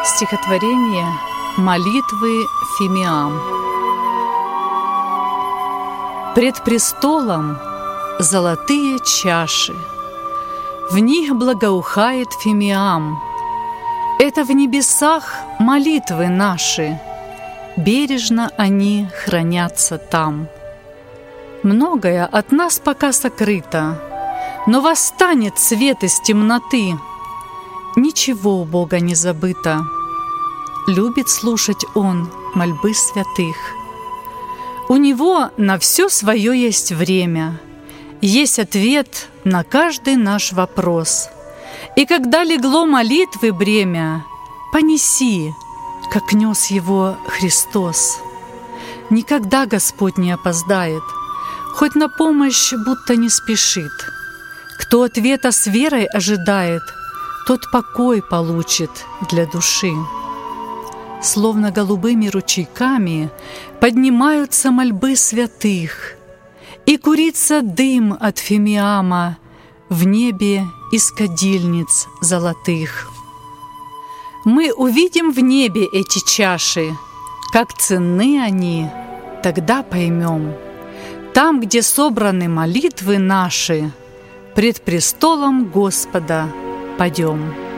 Стихотворение «Молитвы Фимиам». Пред престолом золотые чаши, в них благоухает Фимиам. Это в небесах молитвы наши, бережно они хранятся там. Многое от нас пока сокрыто, но восстанет свет из темноты. Ничего у Бога не забыто. Любит слушать Он мольбы святых. У Него на все свое есть время, есть ответ на каждый наш вопрос. И когда легло молитвы бремя, понеси, как нес его Христос. Никогда Господь не опоздает, хоть на помощь будто не спешит. Кто ответа с верой ожидает, тот покой получит для души. Словно голубыми ручейками поднимаются мольбы святых, и курится дым от фимиама в небе из кадильниц золотых. Мы увидим в небе эти чаши, как ценны они, тогда поймем. Там, где собраны молитвы наши, пред престолом Господа падем.